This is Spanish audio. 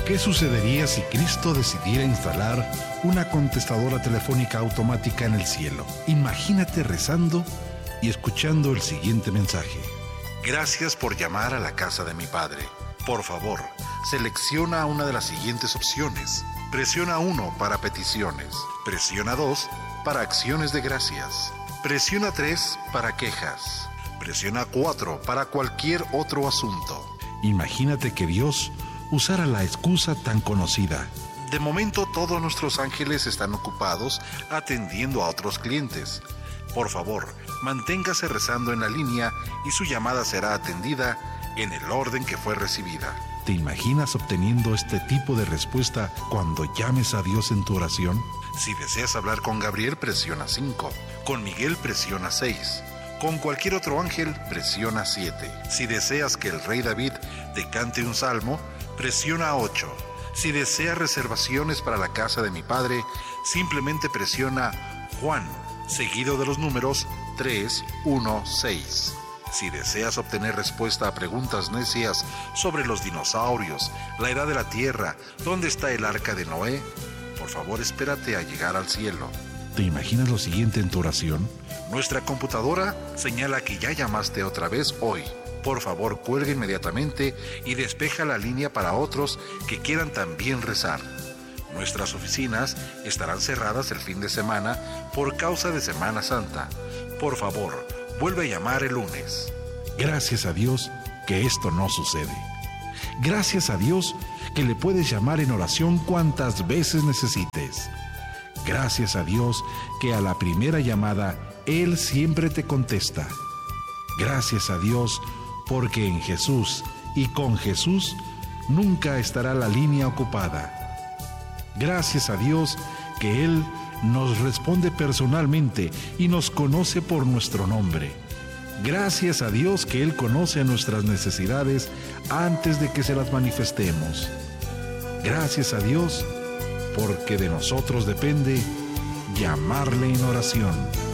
¿Qué sucedería si Cristo decidiera instalar una contestadora telefónica automática en el cielo? Imagínate rezando y escuchando el siguiente mensaje. Gracias por llamar a la casa de mi Padre. Por favor, selecciona una de las siguientes opciones. Presiona 1 para peticiones. Presiona 2 para acciones de gracias. Presiona 3 para quejas. Presiona 4 para cualquier otro asunto. Imagínate que Dios usara la excusa tan conocida. De momento todos nuestros ángeles están ocupados atendiendo a otros clientes. Por favor, manténgase rezando en la línea y su llamada será atendida en el orden que fue recibida. ¿Te imaginas obteniendo este tipo de respuesta cuando llames a Dios en tu oración? Si deseas hablar con Gabriel, presiona 5. Con Miguel, presiona 6. Con cualquier otro ángel, presiona 7. Si deseas que el rey David te cante un salmo, presiona 8. Si deseas reservaciones para la casa de mi Padre, simplemente presiona Juan, seguido de los números 3, 1, 6. Si deseas obtener respuesta a preguntas necias sobre los dinosaurios, la edad de la Tierra, dónde está el arca de Noé, por favor espérate a llegar al cielo. ¿Te imaginas lo siguiente en tu oración? Nuestra computadora señala que ya llamaste otra vez hoy. Por favor, cuelga inmediatamente y despeja la línea para otros que quieran también rezar. Nuestras oficinas estarán cerradas el fin de semana por causa de Semana Santa. Por favor, vuelve a llamar el lunes. Gracias a Dios que esto no sucede. Gracias a Dios que le puedes llamar en oración cuantas veces necesites. Gracias a Dios que a la primera llamada Él siempre te contesta. Gracias a Dios porque en Jesús y con Jesús nunca estará la línea ocupada. Gracias a Dios que Él nos responde personalmente y nos conoce por nuestro nombre. Gracias a Dios que Él conoce nuestras necesidades antes de que se las manifestemos. Gracias a Dios porque de nosotros depende llamarle en oración.